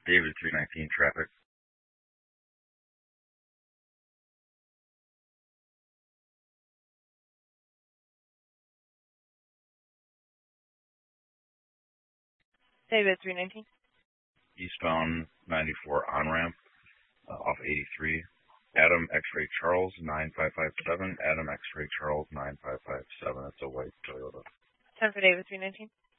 David 319 traffic. David 319. Eastbound 94 on-ramp off 83. Adam X-Ray Charles 9557. Adam X-Ray Charles 9557. It's a white Toyota. 10 for David 319.